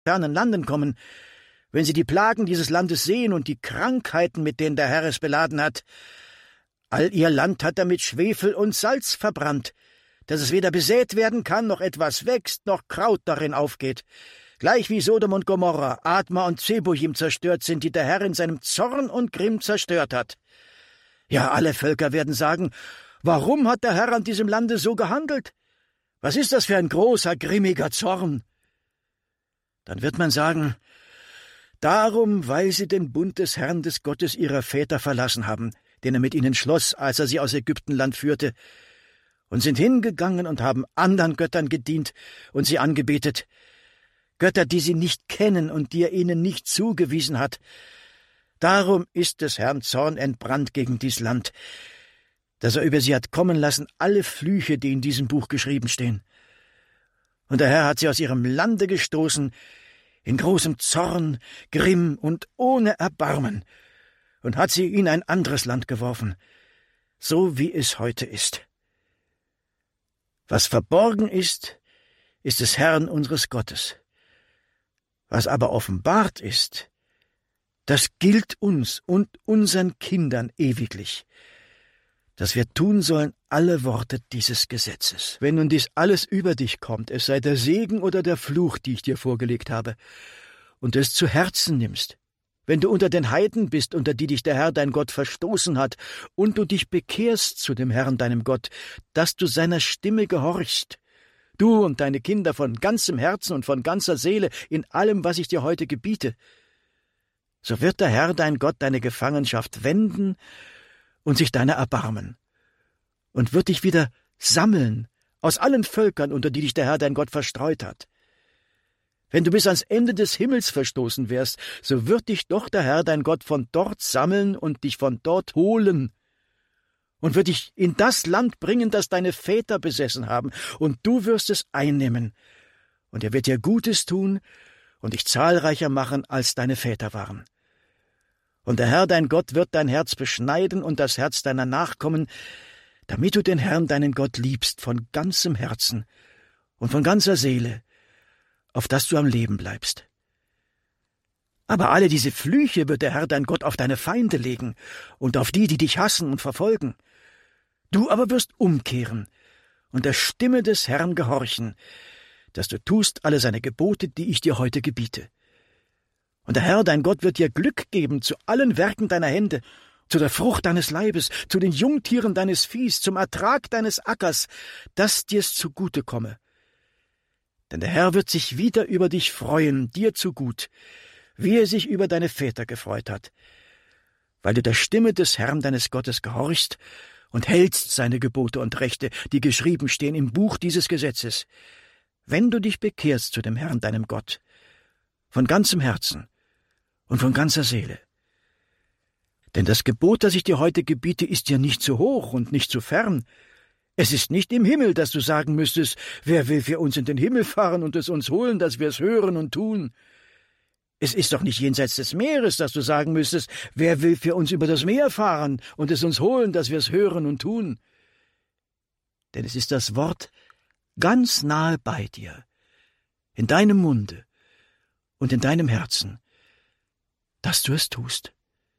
fernen Landen kommen, wenn sie die Plagen dieses Landes sehen und die Krankheiten, mit denen der Herr es beladen hat. All ihr Land hat er mit Schwefel und Salz verbrannt, dass es weder besät werden kann, noch etwas wächst, noch Kraut darin aufgeht. Gleich wie Sodom und Gomorra, Adma und Zeboim zerstört sind, die der Herr in seinem Zorn und Grimm zerstört hat. Ja, alle Völker werden sagen, warum hat der Herr an diesem Lande so gehandelt? Was ist das für ein großer, grimmiger Zorn? Dann wird man sagen, darum, weil sie den Bund des Herrn, des Gottes ihrer Väter verlassen haben, den er mit ihnen schloss, als er sie aus Ägyptenland führte, und sind hingegangen und haben anderen Göttern gedient und sie angebetet, Götter, die sie nicht kennen und die er ihnen nicht zugewiesen hat. Darum ist des Herrn Zorn entbrannt gegen dies Land, dass er über sie hat kommen lassen alle Flüche, die in diesem Buch geschrieben stehen. Und der Herr hat sie aus ihrem Lande gestoßen, in großem Zorn, Grimm und ohne Erbarmen, und hat sie in ein anderes Land geworfen, so wie es heute ist. Was verborgen ist, ist des Herrn unseres Gottes. Was aber offenbart ist, das gilt uns und unseren Kindern ewiglich, dass wir tun sollen alle Worte dieses Gesetzes. Wenn nun dies alles über dich kommt, es sei der Segen oder der Fluch, die ich dir vorgelegt habe, und es zu Herzen nimmst, wenn du unter den Heiden bist, unter die dich der Herr dein Gott verstoßen hat, und du dich bekehrst zu dem Herrn deinem Gott, dass du seiner Stimme gehorchst, du und deine Kinder von ganzem Herzen und von ganzer Seele in allem, was ich dir heute gebiete, so wird der Herr dein Gott deine Gefangenschaft wenden und sich deiner erbarmen, und wird dich wieder sammeln aus allen Völkern, unter die dich der Herr dein Gott verstreut hat. Wenn du bis ans Ende des Himmels verstoßen wärst, so wird dich doch der Herr dein Gott von dort sammeln und dich von dort holen und wird dich in das Land bringen, das deine Väter besessen haben, und du wirst es einnehmen, und er wird dir Gutes tun und dich zahlreicher machen, als deine Väter waren. Und der Herr dein Gott wird dein Herz beschneiden und das Herz deiner Nachkommen, damit du den Herrn deinen Gott liebst von ganzem Herzen und von ganzer Seele, auf dass du am Leben bleibst. Aber alle diese Flüche wird der Herr dein Gott auf deine Feinde legen und auf die, die dich hassen und verfolgen. Du aber wirst umkehren und der Stimme des Herrn gehorchen, dass du tust alle seine Gebote, die ich dir heute gebiete. Und der Herr dein Gott wird dir Glück geben zu allen Werken deiner Hände, zu der Frucht deines Leibes, zu den Jungtieren deines Viehs, zum Ertrag deines Ackers, dass dir's zugute komme. Denn der Herr wird sich wieder über dich freuen, dir zugut, wie er sich über deine Väter gefreut hat, weil du der Stimme des Herrn deines Gottes gehorchst und hältst seine Gebote und Rechte, die geschrieben stehen im Buch dieses Gesetzes, wenn du dich bekehrst zu dem Herrn deinem Gott, von ganzem Herzen und von ganzer Seele. Denn das Gebot, das ich dir heute gebiete, ist dir nicht zu hoch und nicht zu fern. Es ist nicht im Himmel, dass du sagen müsstest, wer will für uns in den Himmel fahren und es uns holen, dass wir es hören und tun. Es ist doch nicht jenseits des Meeres, dass du sagen müsstest, wer will für uns über das Meer fahren und es uns holen, dass wir es hören und tun. Denn es ist das Wort ganz nahe bei dir, in deinem Munde und in deinem Herzen, dass du es tust.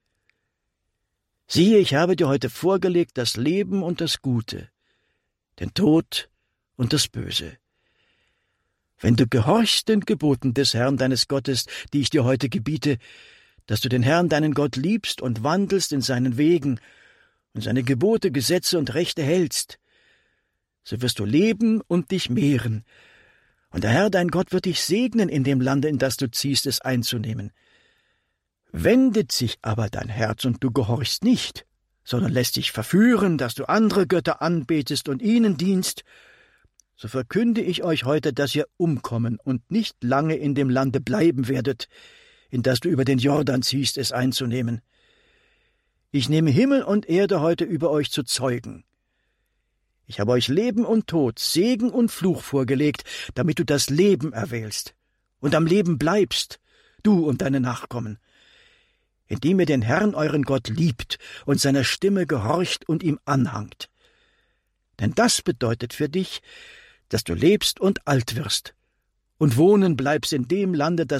Siehe, ich habe dir heute vorgelegt das Leben und das Gute, den Tod und das Böse. Wenn du gehorchst den Geboten des Herrn deines Gottes, die ich dir heute gebiete, dass du den Herrn deinen Gott liebst und wandelst in seinen Wegen und seine Gebote, Gesetze und Rechte hältst, so wirst du leben und dich mehren, und der Herr dein Gott wird dich segnen in dem Lande, in das du ziehst, es einzunehmen. Wendet sich aber dein Herz und du gehorchst nicht, sondern lässt dich verführen, dass du andere Götter anbetest und ihnen dienst, so verkünde ich euch heute, dass ihr umkommen und nicht lange in dem Lande bleiben werdet, in das du über den Jordan ziehst, es einzunehmen. Ich nehme Himmel und Erde heute über euch zu Zeugen. Ich habe euch Leben und Tod, Segen und Fluch vorgelegt, damit du das Leben erwählst und am Leben bleibst, du und deine Nachkommen, indem ihr den Herrn euren Gott liebt und seiner Stimme gehorcht und ihm anhangt. Denn das bedeutet für dich, dass du lebst und alt wirst und wohnen bleibst in dem Lande,